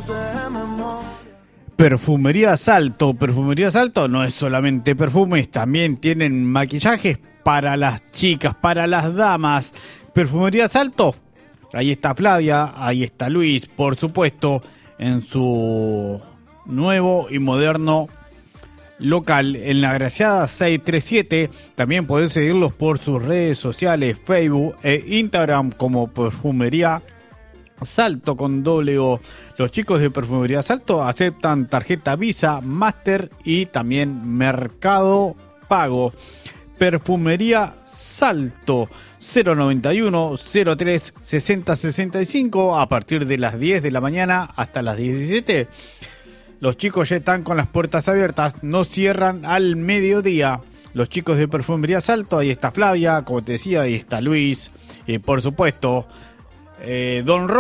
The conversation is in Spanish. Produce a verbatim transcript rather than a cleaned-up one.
Perfumería Salto. Perfumería Salto no es solamente perfumes, también tienen maquillajes para las chicas, para las damas. Perfumería Salto, ahí está Flavia, ahí está Luis, por supuesto, en su nuevo y moderno local en La Graciada seiscientos treinta y siete. También podés seguirlos por sus redes sociales, Facebook e Instagram como Perfumería Salto con doble O. Los chicos de Perfumería Salto aceptan tarjeta Visa, Master y también Mercado Pago. Perfumería Salto cero noventa y uno cero tres sesenta sesenta y cinco a partir de las diez de la mañana hasta las diecisiete. Los chicos ya están con las puertas abiertas, no cierran al mediodía. Los chicos de Perfumería Salto, ahí está Flavia, como te decía, ahí está Luis y por supuesto eh, Don Ro